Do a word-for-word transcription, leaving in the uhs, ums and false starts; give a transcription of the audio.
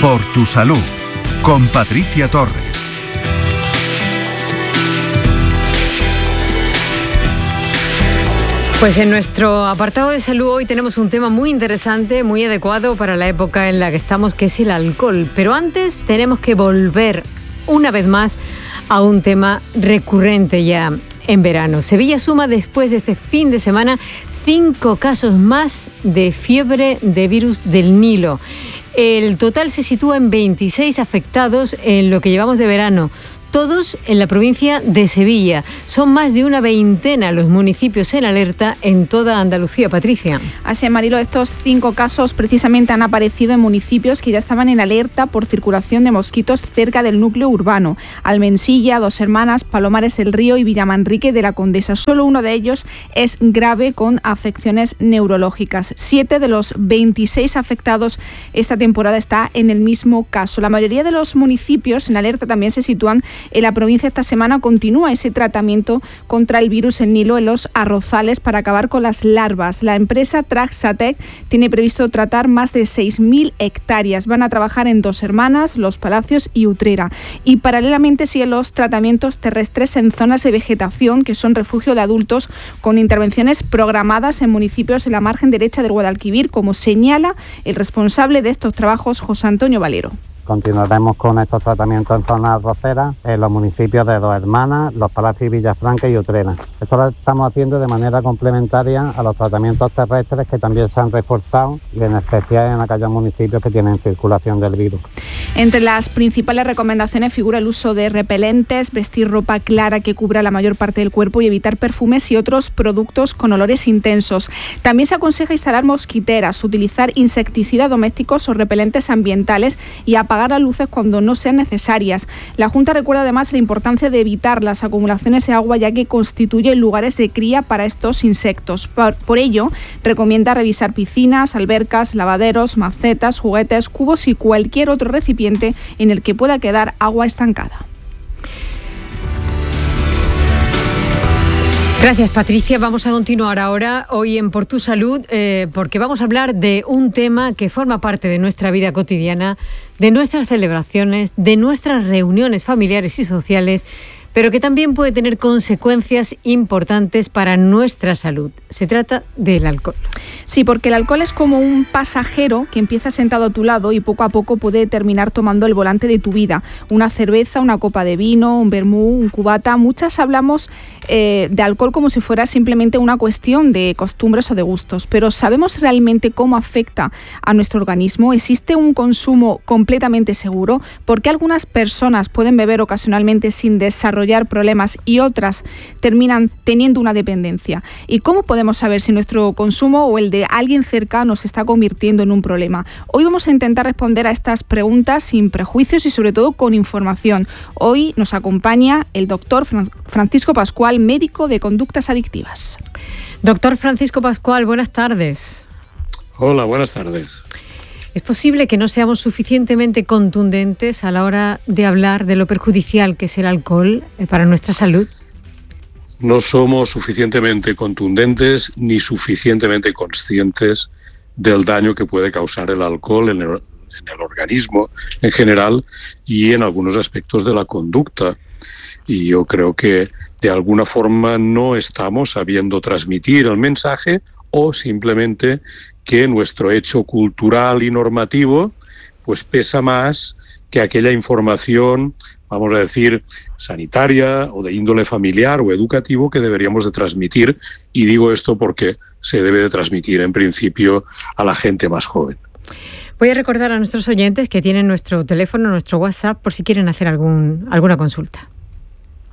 Por tu salud, con Patricia Torres. Pues en nuestro apartado de salud hoy tenemos un tema muy interesante, muy adecuado para la época en la que estamos, que es el alcohol. Pero antes tenemos que volver una vez más a un tema recurrente ya en verano. Sevilla suma después de este fin de semana cinco casos más de fiebre de virus del Nilo. El total se sitúa en veintiséis afectados en lo que llevamos de verano, todos en la provincia de Sevilla. Son más de una veintena los municipios en alerta en toda Andalucía. Patricia. Así es, Marilo, estos cinco casos precisamente han aparecido en municipios que ya estaban en alerta por circulación de mosquitos cerca del núcleo urbano. Almensilla, Dos Hermanas, Palomares el Río y Villamanrique de la Condesa. Solo uno de ellos es grave con afecciones neurológicas. Siete de los veintiséis afectados esta temporada está en el mismo caso. La mayoría de los municipios en alerta también se sitúan en la provincia. Esta semana continúa ese tratamiento contra el virus en Nilo en los arrozales para acabar con las larvas. La empresa Traxatec tiene previsto tratar más de seis mil hectáreas. Van a trabajar en Dos Hermanas, Los Palacios y Utrera. Y paralelamente siguen los tratamientos terrestres en zonas de vegetación que son refugio de adultos, con intervenciones programadas en municipios en la margen derecha del Guadalquivir, como señala el responsable de estos trabajos, José Antonio Valero. Continuaremos con estos tratamientos en zonas arroceras, en los municipios de Dos Hermanas, Los Palacios y Villafranca y Utrera. Esto lo estamos haciendo de manera complementaria a los tratamientos terrestres que también se han reforzado, y en especial en aquellos municipios que tienen circulación del virus. Entre las principales recomendaciones figura el uso de repelentes, vestir ropa clara que cubra la mayor parte del cuerpo y evitar perfumes y otros productos con olores intensos. También se aconseja instalar mosquiteras, utilizar insecticidas domésticos o repelentes ambientales y apagar apagar las luces cuando no sean necesarias. La Junta recuerda además la importancia de evitar las acumulaciones de agua, ya que constituyen lugares de cría para estos insectos. Por, por ello, recomienda revisar piscinas, albercas, lavaderos, macetas, juguetes, cubos y cualquier otro recipiente en el que pueda quedar agua estancada. Gracias, Patricia. Vamos a continuar ahora, hoy en Por tu Salud, eh, porque vamos a hablar de un tema que forma parte de nuestra vida cotidiana, de nuestras celebraciones, de nuestras reuniones familiares y sociales, pero que también puede tener consecuencias importantes para nuestra salud. Se trata del alcohol. Sí, porque el alcohol es como un pasajero que empieza sentado a tu lado y poco a poco puede terminar tomando el volante de tu vida. Una cerveza, una copa de vino, un vermú, un cubata. Muchas hablamos eh, de alcohol como si fuera simplemente una cuestión de costumbres o de gustos, pero ¿sabemos realmente cómo afecta a nuestro organismo? ¿Existe un consumo completamente seguro? ¿Por qué algunas personas pueden beber ocasionalmente sin desarrollar problemas y otras terminan teniendo una dependencia? ¿Y cómo podemos saber si nuestro consumo o el de alguien cercano se está convirtiendo en un problema? Hoy vamos a intentar responder a estas preguntas sin prejuicios y sobre todo con información. Hoy nos acompaña el doctor Francisco Pascual, médico de conductas adictivas. Doctor Francisco Pascual, buenas tardes. Hola, buenas tardes. ¿Es posible que no seamos suficientemente contundentes a la hora de hablar de lo perjudicial que es el alcohol para nuestra salud? No somos suficientemente contundentes ni suficientemente conscientes del daño que puede causar el alcohol en el, en el organismo en general y en algunos aspectos de la conducta. Y yo creo que de alguna forma no estamos sabiendo transmitir el mensaje, o simplemente que nuestro hecho cultural y normativo pues pesa más que aquella información, vamos a decir, sanitaria o de índole familiar o educativo que deberíamos de transmitir. Y digo esto porque se debe de transmitir en principio a la gente más joven. Voy a recordar a nuestros oyentes que tienen nuestro teléfono, nuestro WhatsApp, por si quieren hacer algún, alguna consulta.